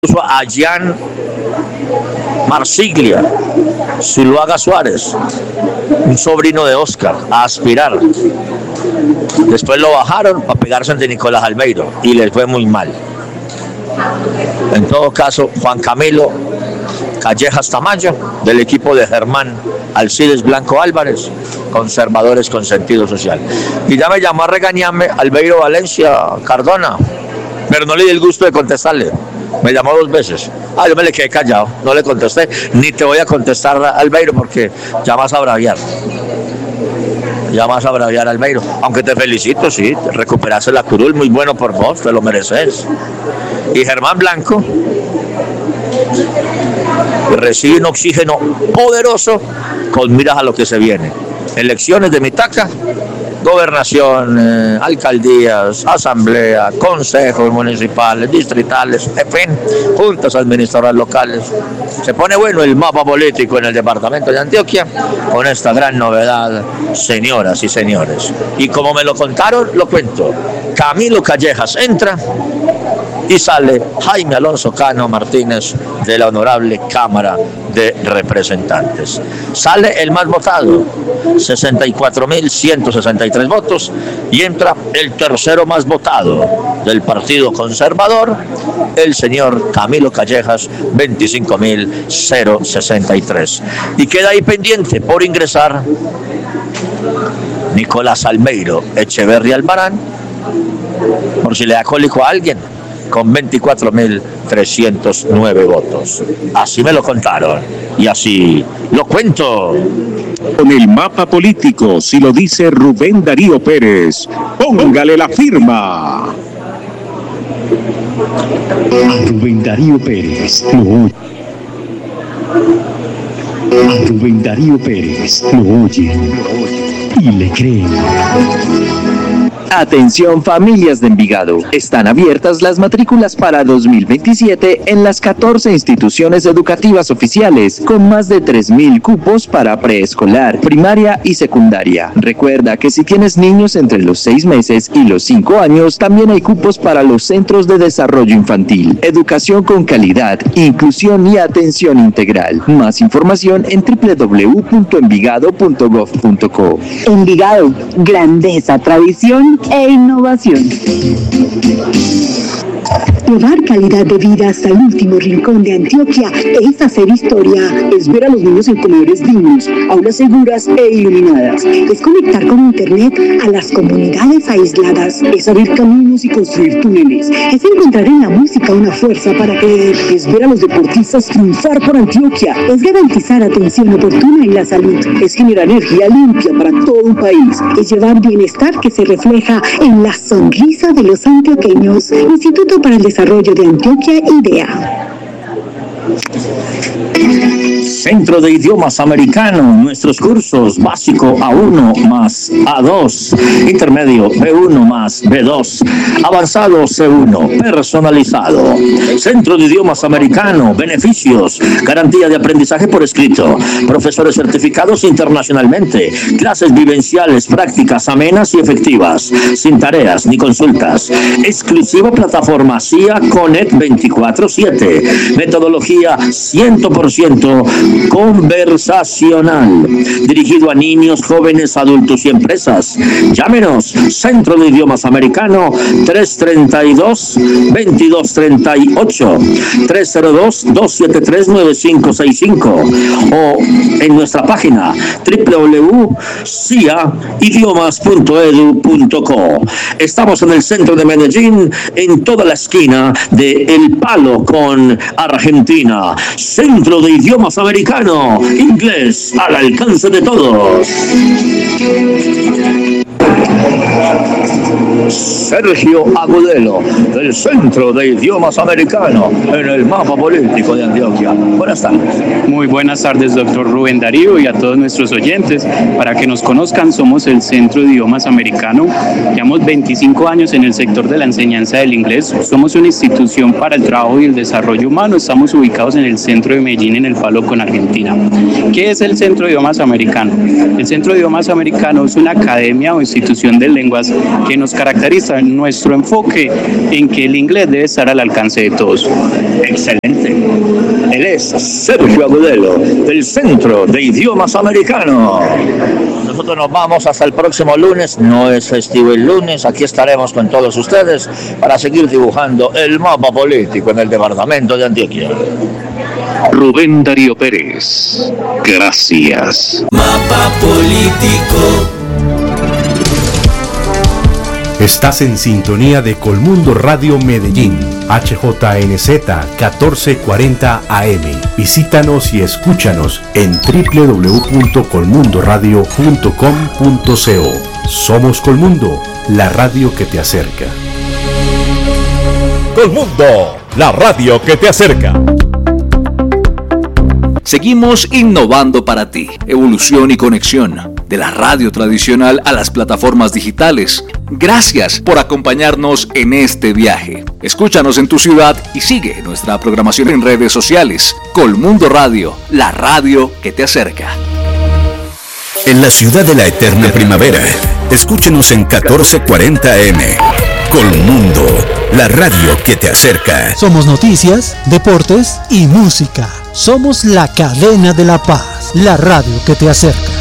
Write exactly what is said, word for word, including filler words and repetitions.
a Jan Marsiglia, Zuluaga Suárez, un sobrino de Oscar, a aspirar. Después lo bajaron para pegarse ante Nicolás Albeiro y les fue muy mal. En todo caso, Juan Camilo Callejas Tamayo, del equipo de Germán Alcides Blanco Álvarez, conservadores con sentido social. Y ya me llamó a regañarme Albeiro Valencia Cardona, pero no le di el gusto de contestarle. Me llamó dos veces. Ah, yo me le quedé callado, no le contesté, ni te voy a contestar, Albeiro, porque ya vas a braviar. Ya vas a braviar, Albeiro. Aunque te felicito, sí, te recuperaste la curul, muy bueno por vos, te lo mereces. Y Germán Blanco recibe un oxígeno poderoso con miras a lo que se viene. Elecciones de Mitaca, gobernación, eh, alcaldías, asamblea, consejos municipales, distritales, en fin, juntas administradoras locales. Se pone bueno el mapa político en el departamento de Antioquia con esta gran novedad, señoras y señores. Y como me lo contaron, lo cuento. Camilo Callejas entra y sale Jaime Alonso Cano Martínez de la Honorable Cámara de Representantes. Sale el más votado, sesenta y cuatro mil ciento sesenta y tres votos, y entra el tercero más votado del Partido Conservador, el señor Camilo Callejas, veinticinco mil sesenta y tres. Y queda ahí pendiente por ingresar Nicolás Albeiro Echeverri Albarán, por si le da cólico a alguien, con veinticuatro mil trescientos nueve votos. Así me lo contaron y así lo cuento. Con el mapa político, si lo dice Rubén Darío Pérez, póngale la firma. A Rubén Darío Pérez lo oye. A Rubén Darío Pérez lo oye y le creen. Atención, familias de Envigado. Están abiertas las matrículas para dos mil veintisiete en las catorce instituciones educativas oficiales, con más de tres mil cupos para preescolar, primaria y secundaria. Recuerda que si tienes niños entre los seis meses y los cinco años, también hay cupos para los centros de desarrollo infantil. Educación con calidad, inclusión y atención integral. Más información en doble u doble u doble u punto envigado punto gob punto co. Envigado, grandeza, tradición e innovación. Llevar calidad de vida hasta el último rincón de Antioquia es hacer historia, es ver a los niños en comedores dignos, aulas seguras e iluminadas, es conectar con internet a las comunidades aisladas, es abrir caminos y construir túneles, es encontrar en la música una fuerza para creer, es ver a los deportistas triunfar por Antioquia, es garantizar atención oportuna en la salud, es generar energía limpia para todo un país, es llevar bienestar que se refleja en la sonrisa de los antioqueños. Instituto para el Desarrollo de Antioquia, IDEA. Centro de Idiomas Americano, nuestros cursos básico A uno más A dos, intermedio B uno más B dos, avanzado C uno, personalizado. Centro de Idiomas Americano, beneficios, garantía de aprendizaje por escrito, profesores certificados internacionalmente, clases vivenciales, prácticas amenas y efectivas, sin tareas ni consultas, exclusiva plataforma C I A Connect veinticuatro siete, metodología cien por ciento conversacional, dirigido a niños, jóvenes, adultos y empresas. Llámenos, Centro de Idiomas Americano, tres treinta y dos, veintidós treinta y ocho, tres cero dos, dos siete tres, nueve cinco seis cinco, o en nuestra página doble u doble u doble u punto c i a idiomas punto edu punto co. Estamos en el centro de Medellín, en toda la esquina de El Palo con Argentina. Centro de Idiomas Americano, inglés al alcance de todos. Sergio Agudelo, del Centro de Idiomas Americano, en el mapa político de Antioquia. Buenas tardes. Muy buenas tardes, doctor Rubén Darío, y a todos nuestros oyentes. Para que nos conozcan, somos el Centro de Idiomas Americano. Llevamos veinticinco años en el sector de la enseñanza del inglés. Somos una institución para el trabajo y el desarrollo humano. Estamos ubicados en el centro de Medellín, en El Palo con Argentina. ¿Qué es el Centro de Idiomas Americano? El Centro de Idiomas Americano es una academia o institución de lenguas que nos caracteriza caracteriza nuestro enfoque en que el inglés debe estar al alcance de todos. Excelente. Él es Sergio Agudelo, del Centro de Idiomas Americanos. Nosotros nos vamos hasta el próximo lunes. No es festivo el lunes. Aquí estaremos con todos ustedes para seguir dibujando el mapa político en el departamento de Antioquia. Rubén Darío Pérez, gracias. Mapa político. Estás en sintonía de Colmundo Radio Medellín, H J N Z catorce cuarenta A M. Visítanos y escúchanos en doble u doble u doble u punto colmundo radio punto com punto co. Somos Colmundo, la radio que te acerca. Colmundo, la radio que te acerca. Seguimos innovando para ti. Evolución y conexión de la radio tradicional a las plataformas digitales. Gracias por acompañarnos en este viaje. Escúchanos en tu ciudad y sigue nuestra programación en redes sociales. Colmundo Radio, la radio que te acerca. En la ciudad de la eterna primavera, escúchenos en catorce cuarenta A M. Colmundo, la radio que te acerca. Somos noticias, deportes y música. Somos la cadena de la paz, la radio que te acerca.